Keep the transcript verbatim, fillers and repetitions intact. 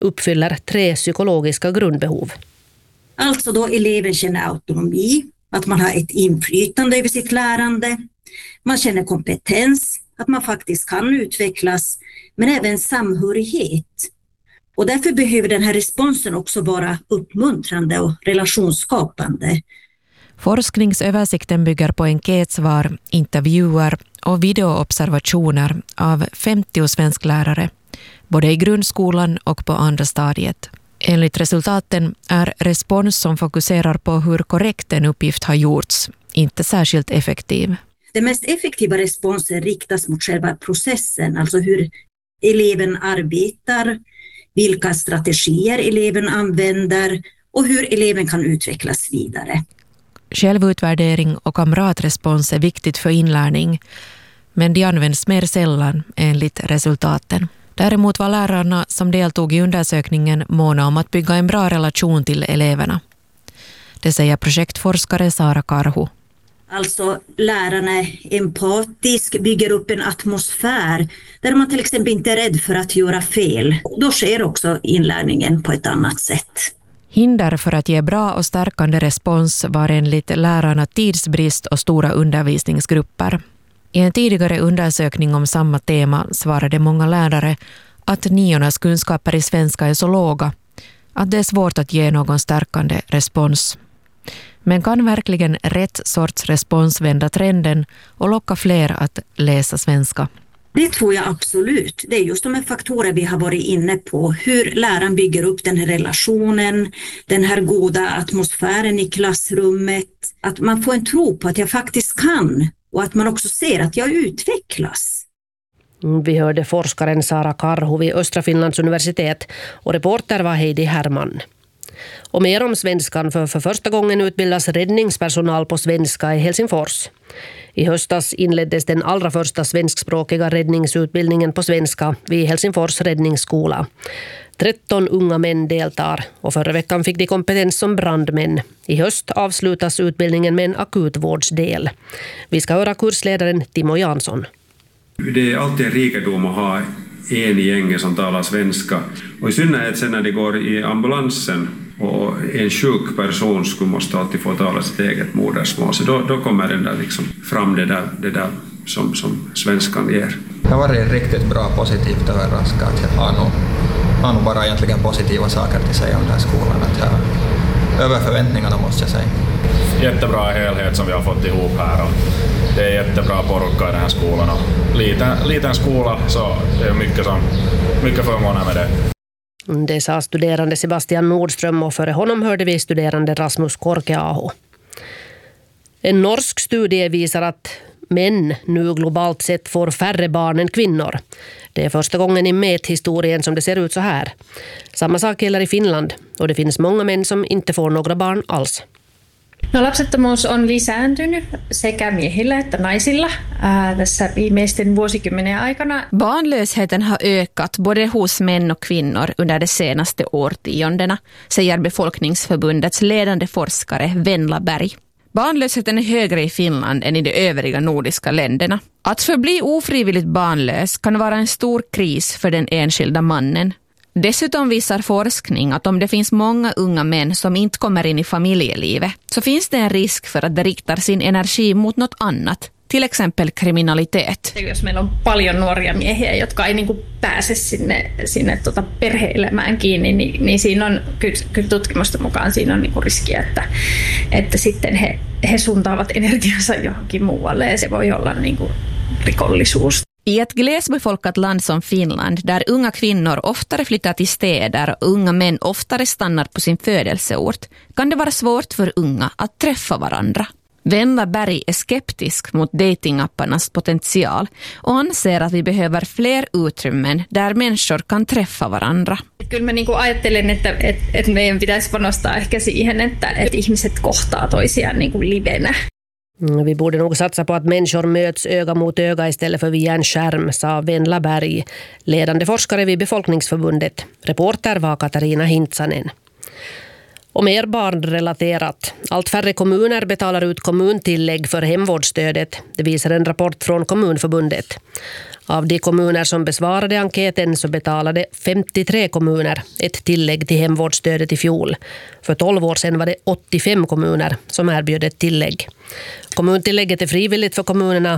uppfyller tre psykologiska grundbehov. Alltså då eleven känner autonomi, att man har ett inflytande över sitt lärande. Man känner kompetens, att man faktiskt kan utvecklas, men även samhörighet. Och därför behöver den här responsen också vara uppmuntrande och relationsskapande. Forskningsöversikten bygger på enkätsvar, intervjuer och videoobservationer av femtio svensklärare, både i grundskolan och på andra stadiet. Enligt resultaten är respons som fokuserar på hur korrekt en uppgift har gjorts inte särskilt effektiv. Den mest effektiva responsen riktas mot själva processen, alltså hur eleven arbetar, vilka strategier eleven använder och hur eleven kan utvecklas vidare. Självutvärdering och kamratrespons är viktigt för inlärning, men de används mer sällan enligt resultaten. Däremot var lärarna som deltog i undersökningen måna om att bygga en bra relation till eleverna. Det säger projektforskare Sara Karhu. Alltså lärarna är empatisk, bygger upp en atmosfär där man till exempel inte är rädd för att göra fel. Då sker också inlärningen på ett annat sätt. Hinder för att ge bra och stärkande respons var enligt lärarna tidsbrist och stora undervisningsgrupper. I en tidigare undersökning om samma tema svarade många lärare att niornas kunskaper i svenska är så låga att det är svårt att ge någon stärkande respons. Men kan verkligen rätt sorts respons vända trenden och locka fler att läsa svenska? Det tror jag absolut. Det är just de här faktorer vi har varit inne på. Hur läraren bygger upp den här relationen, den här goda atmosfären i klassrummet. Att man får en tro på att jag faktiskt kan och att man också ser att jag utvecklas. Vi hörde forskaren Sara Karhu vid Östra Finlands universitet och reporter var Heidi Herman. Och mer om svenskan, för för första gången utbildas räddningspersonal på svenska i Helsingfors. I höstas inleddes den allra första svenskspråkiga räddningsutbildningen på svenska vid Helsingfors räddningsskola. tretton unga män deltar och förra veckan fick de kompetens som brandmän. I höst avslutas utbildningen med en akutvårdsdel. Vi ska höra kursledaren Timo Jansson. Det är alltid en rikedom att ha en i gänget som talar svenska. Och i synnerhet sen när det går i ambulansen och en sjuk person skulle måste alltid få tala sitt eget modersmål. Så då, då kommer den där liksom fram det där, det där som, som svenskan ger. Det har varit riktigt bra, positivt överraskat. Jag har nog, har nog bara egentligen positiva saker att säga om den här skolan. Att jag, över förväntningarna måste jag säga. Jättebra helhet som vi har fått ihop här. Och det är jättebra porukka i den här skolan. Och liten, liten skola, så det är mycket, som, mycket förmåner med det. Det sa studerande Sebastian Nordström och före honom hörde vi studerande Rasmus Korkeaho. En norsk studie visar att män nu globalt sett får färre barn än kvinnor. Det är första gången i mäthistorien som det ser ut så här. Samma sak gäller i Finland och det finns många män som inte får några barn alls. No, lapsettomuus on lisääntynyt sekä miehillä että naisilla ää, tässä viimeisten vuosikymmenien aikana. Barnlösheten har ökat både hos män och kvinnor under de senaste årtiondena, säger Befolkningsförbundets ledande forskare Venla Berg. Barnlösheten är högre i Finland än i de övriga nordiska länderna. Att förbli ofrivilligt barnlös kan vara en stor kris för den enskilda mannen. Dessutom visar forskning att om det finns många unga män som inte kommer in i familjelivet så finns det en risk för att de riktar sin energi mot något annat, till exempel kriminalitet. Jos meillä on paljon nuoria miehiä, jotka ei niinku pääse sinne, sinne tota perhe-elämään kiinni, niin, niin siinä on kyllä tutkimusten mukaan siinä on niinku riski, että, että sitten he, he suuntaavat energiansa johonkin muualle ja se voi olla niinku rikollisuus. I ett glesbefolkat land som Finland, där unga kvinnor oftare flyttar till städer och unga män oftare stannar på sin födelseort, kan det vara svårt för unga att träffa varandra. Venla Berg är skeptisk mot datingapparnas potential och anser att vi behöver fler utrymmen där människor kan träffa varandra. Kyllä mä niinku ajattelen, että, että, että meidän pitäisi panostaa ehkä siihen, että, että ihmiset kohtaa toisiaan niinku livenä. Vi borde nog satsa på att människor möts öga mot öga istället för via en skärm, sa Venla Berg, ledande forskare vid Befolkningsförbundet. Reporter var Katarina Hintsanen. Och mer barnrelaterat. Allt färre kommuner betalar ut kommuntillägg för hemvårdsstödet. Det visar en rapport från Kommunförbundet. Av de kommuner som besvarade enkäten så betalade femtiotre kommuner ett tillägg till hemvårdsstödet i fjol. För tolv år sedan var det åttiofem kommuner som erbjöd ett tillägg. Kommuntillägget är frivilligt för kommunerna,